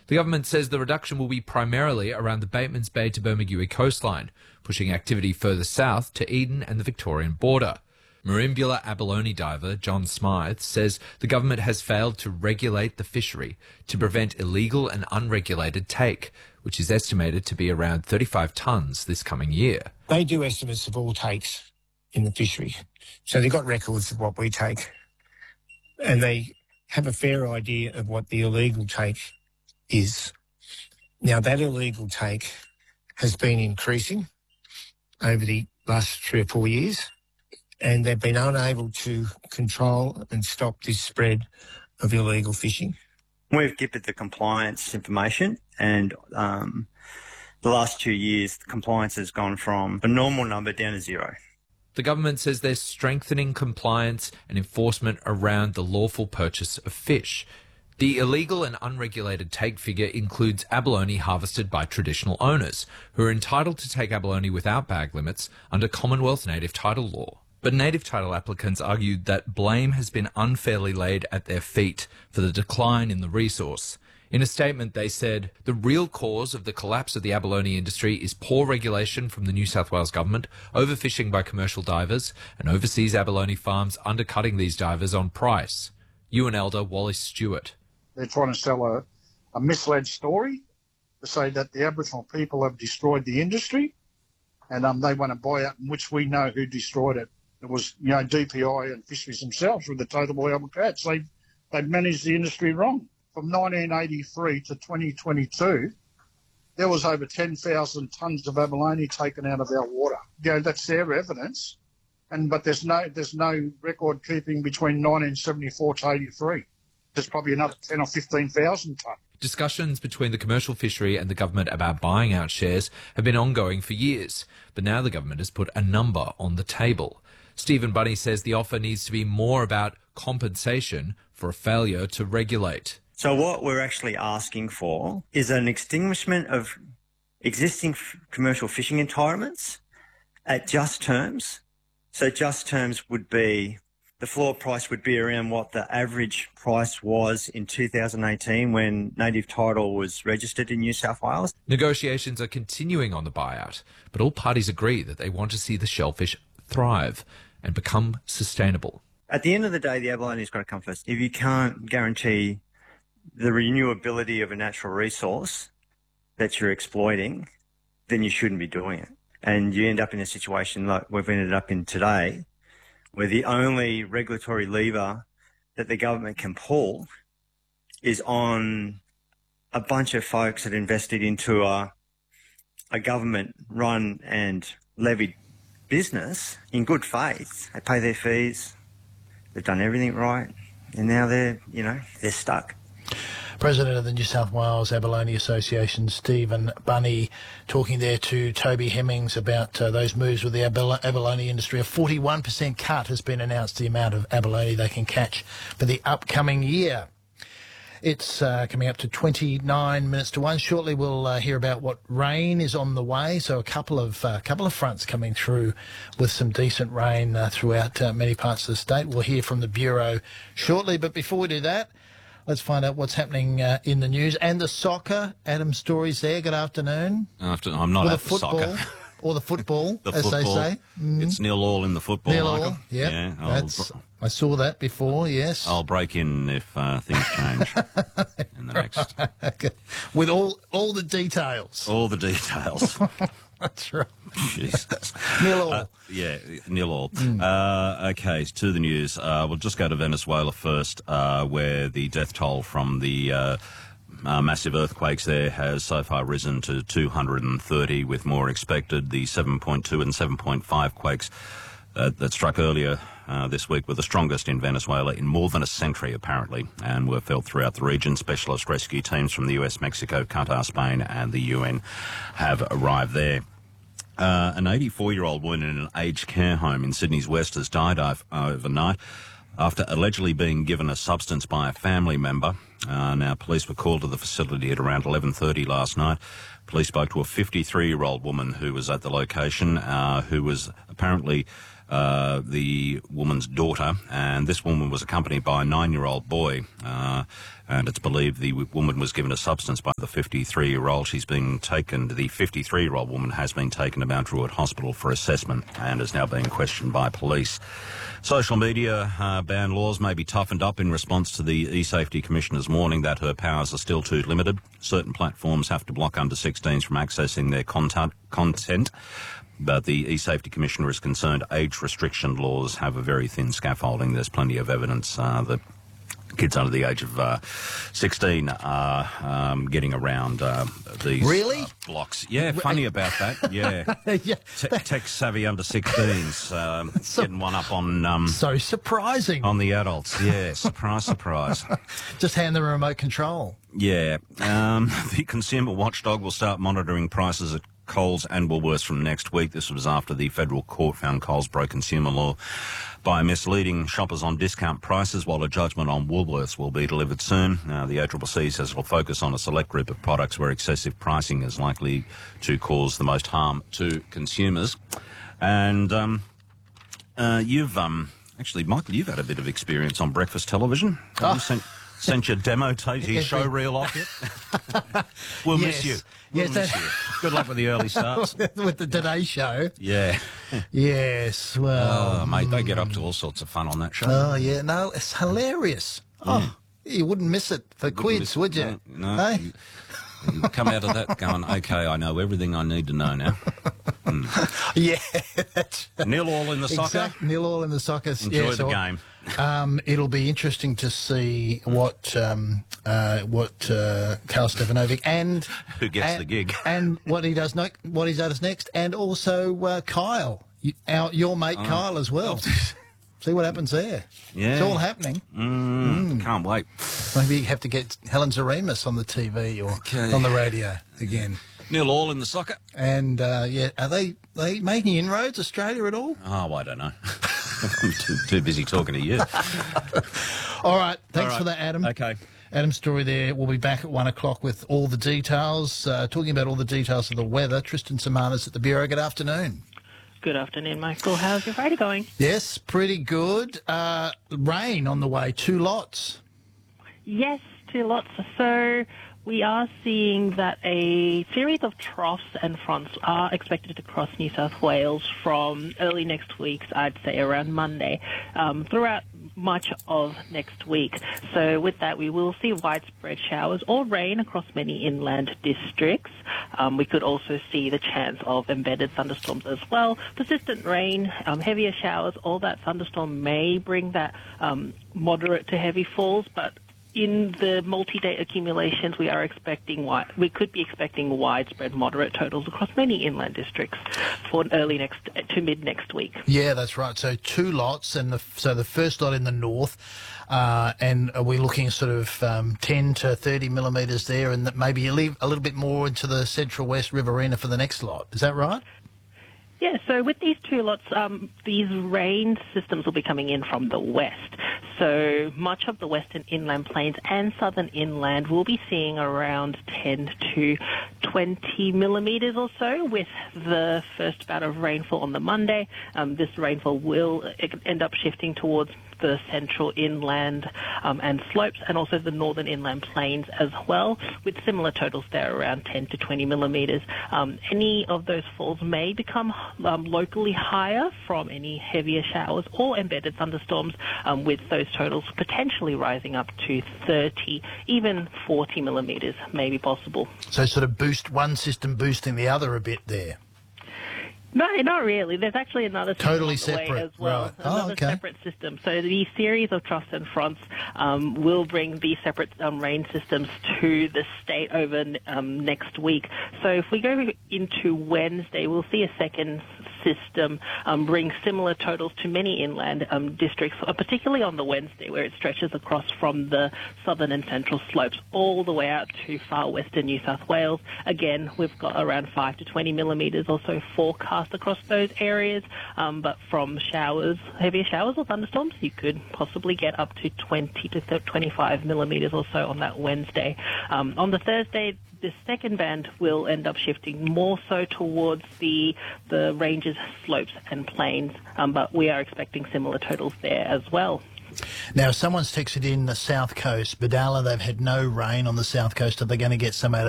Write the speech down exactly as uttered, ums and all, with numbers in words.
The government says the reduction will be primarily around the Batemans Bay to Bermagui coastline, pushing activity further south to Eden and the Victorian border. Merimbula abalone diver John Smythe says the government has failed to regulate the fishery to prevent illegal and unregulated take, which is estimated to be around thirty-five tonnes this coming year. They do estimates of all takes in the fishery, so they've got records of what we take, and they have a fair idea of what the illegal take is. Now, that illegal take has been increasing over the last three or four years, and they've been unable to control and stop this spread of illegal fishing. We've given the compliance information, and um, the last two years, the compliance has gone from a normal number down to zero. The government says they're strengthening compliance and enforcement around the lawful purchase of fish. The illegal and unregulated take figure includes abalone harvested by traditional owners, who are entitled to take abalone without bag limits under Commonwealth native title law. But native title applicants argued that blame has been unfairly laid at their feet for the decline in the resource. In a statement, they said, the real cause of the collapse of the abalone industry is poor regulation from the New South Wales government, overfishing by commercial divers, and overseas abalone farms undercutting these divers on price. Ewan Elder, Wallace Stewart. They're trying to sell a, a misled story to say that the Aboriginal people have destroyed the industry, and um, they want to buy out, which we know who destroyed it. It was, you know, D P I and fisheries themselves with the total album cats. They they managed the industry wrong. From nineteen eighty-three to twenty twenty-two, there was over ten thousand tonnes of abalone taken out of our water. You know, that's their evidence, and but there's no there's no record keeping between nineteen seventy-four to eighty-three. There's probably another ten or fifteen thousand tonnes. Discussions between the commercial fishery and the government about buying out shares have been ongoing for years, but now the government has put a number on the table. Stephen Bunny says the offer needs to be more about compensation for a failure to regulate. So what we're actually asking for is an extinguishment of existing f- commercial fishing entitlements at just terms. So just terms would be, the floor price would be around what the average price was in two thousand eighteen when native title was registered in New South Wales. Negotiations are continuing on the buyout, but all parties agree that they want to see the shellfish thrive and become sustainable. At the end of the day, the abalone's got to come first. If you can't guarantee the renewability of a natural resource that you're exploiting, then you shouldn't be doing it. And you end up in a situation like we've ended up in today, where the only regulatory lever that the government can pull is on a bunch of folks that invested into a, a government-run and levied business in good faith. They pay their fees, they've done everything right, and now they're, you know, they're stuck. President of the New South Wales Abalone Association, Stephen Bunny, talking there to Toby Hemmings about uh, those moves with the abal- abalone industry. A forty-one percent cut has been announced, the amount of abalone they can catch for the upcoming year. It's uh, coming up to twenty-nine minutes to one. Shortly we'll uh, hear about what rain is on the way. So a couple of uh, couple of fronts coming through with some decent rain uh, throughout uh, many parts of the state. We'll hear from the Bureau shortly. But before we do that, let's find out what's happening uh, in the news. And the soccer. Adam Story's there. Good afternoon. After, I'm not or at the the football. soccer. Or the football, the as football. they say. Mm. It's nil all in the football, Nil Michael. all, yep. Yeah, I'll, That's, I saw that before, yes. I'll break in if uh, things change in the next. With all all the details. All the details. That's right. Jesus. Nil all. Uh, yeah, nil all. Mm. Uh, okay, to the news. Uh, we'll just go to Venezuela first, uh, where the death toll from the uh, uh, massive earthquakes there has so far risen to two hundred thirty, with more expected. The seven point two and seven point five quakes uh, that struck earlier uh, this week were the strongest in Venezuela in more than a century, apparently, and were felt throughout the region. Specialist rescue teams from the U S, Mexico, Qatar, Spain and the U N have arrived there. Uh, an eighty-four-year-old woman in an aged care home in Sydney's West has died overnight after allegedly being given a substance by a family member. Uh, now, police were called to the facility at around eleven thirty last night. Police spoke to a fifty-three-year-old woman who was at the location, uh, who was apparently uh, the woman's daughter, and this woman was accompanied by a nine-year-old boy, uh, and it's believed the w- woman was given a substance by the fifty-three-year-old. She's been taken, the fifty-three-year-old woman has been taken to Mount Druitt Hospital for assessment and is now being questioned by police. Social media uh, ban laws may be toughened up in response to the eSafety Commissioner's warning that her powers are still too limited. Certain platforms have to block under sixteens from accessing their content, content. But the eSafety Commissioner is concerned age restriction laws have a very thin scaffolding. There's plenty of evidence uh, that kids under the age of uh, sixteen are um, getting around uh, these Really? uh, blocks. Yeah, funny about that. Yeah. yeah. Te- tech savvy under sixteens, um, So- getting one up on um, So surprising. on the adults. Yeah, surprise, surprise. Just hand them a remote control. Yeah. Um, the consumer watchdog will start monitoring prices at Coles and Woolworths from next week. This was after the federal court found Coles broke consumer law by misleading shoppers on discount prices, while a judgment on Woolworths will be delivered soon. Now, the A C C C says it'll focus on a select group of products where excessive pricing is likely to cause the most harm to consumers. And um, uh, you've, um, actually, Michael, you've had a bit of experience on breakfast television. Have Oh. you sent, sent your demo tape, your Yes, show we- reel off yet? We'll miss Yes. you. We'll Yes, miss that- you. Good luck with the early starts. With the Today Show. Yeah. Yes, well. Oh, mate, they get up to all sorts of fun on that show. Oh, yeah, no, it's hilarious. Oh, you wouldn't miss it for quids, miss- would you? No. no. Hey? You, you come out of that going, okay, I know everything I need to know now. Yeah, that's Nil all in the soccer. exact nil all in the soccer. Enjoy yeah, the so, game. Um, it'll be interesting to see what um, uh, what uh, Karl Stefanovic and Who gets and, the gig. and what he does next, what he does next, and also uh, Kyle, you, our, your mate Oh. Kyle as well. See what happens there. Yeah. It's all happening. Mm, Can't wait. Maybe you have to get Helen Zaremus on the T V or Okay. on the radio again. Nil all in the soccer. And uh, yeah, are they they making inroads Australia at all? Oh, I don't know. I'm too, too busy talking to you. All right, thanks All right. for that, Adam. Okay. Adam Story there. We'll be back at one o'clock with all the details, uh, talking about all the details of the weather. Tristan Samanas at the Bureau. Good afternoon. Good afternoon, Michael. How's your Friday going? Yes, pretty good. Uh, rain on the way, two lots. Yes, two lots. So we are seeing that a series of troughs and fronts are expected to cross New South Wales from early next week, I'd say around Monday, um, throughout much of next week. So with that, we will see widespread showers or rain across many inland districts. Um, we could also see the chance of embedded thunderstorms as well. Persistent rain, um, heavier showers, all that thunderstorm may bring that um, moderate to heavy falls, but in the multi-day accumulations, we are expecting wi- we could be expecting widespread moderate totals across many inland districts for early next to mid next week. Yeah, that's right. So two lots, and the, so the first lot in the north, uh, and are we looking at sort of um, ten to thirty millimetres there, and that maybe you leave a little bit more into the central west Riverina for the next lot. Is that right? Yeah, so with these two lots, um, these rain systems will be coming in from the west. So much of the western inland plains and southern inland will be seeing around ten to twenty millimetres or so with the first bout of rainfall on the Monday. Um, this rainfall will end up shifting towards the central inland um, and slopes, and also the northern inland plains as well, with similar totals there around ten to twenty millimetres. Um, any of those falls may become um, locally higher from any heavier showers or embedded thunderstorms, um, with those totals potentially rising up to thirty, even forty millimetres may be possible. So sort of boost one system boosting the other a bit there. No, not really. There's actually another system Totally on the way separate, as well. right. Oh, Another okay. separate system. So the series of troughs and fronts um, will bring these separate um, rain systems to the state over um, next week. So if we go into Wednesday, we'll see a second system um, bring similar totals to many inland um, districts, uh, particularly on the Wednesday, where it stretches across from the southern and central slopes all the way out to far western New South Wales. Again, we've got around five to twenty millimetres or so forecast across those areas, um, but from showers, heavier showers or thunderstorms, you could possibly get up to twenty to twenty-five millimetres or so on that Wednesday. Um, on the Thursday, the second band will end up shifting more so towards the the ranges ridges, slopes and plains, um, but we are expecting similar totals there as well. Now, someone's texted in the south coast. Badalla, they've had no rain on the south coast. Are they going to get some out of